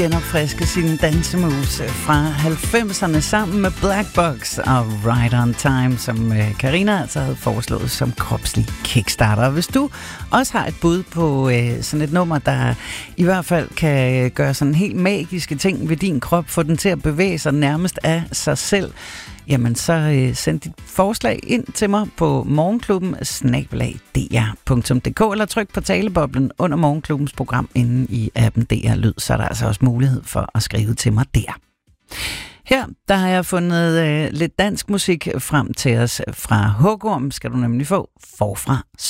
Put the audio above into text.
genopfriske sine dansemoves fra 90'erne sammen med Black Box og Right on Time, som Karina altså havde foreslået som kropslig kickstarter. Og hvis du også har et bud på sådan et nummer, der i hvert fald kan gøre sådan helt magiske ting ved din krop, få den til at bevæge sig nærmest af sig selv, jamen så send dit forslag ind til mig på morgenklubben@dr.dk eller tryk på taleboblen under Morgenklubbens program inde i appen DR Lyd, så er der altså også mulighed for at skrive til mig der. Her, der har jeg fundet lidt dansk musik frem til os. Fra Hugorm skal du nemlig få Forfra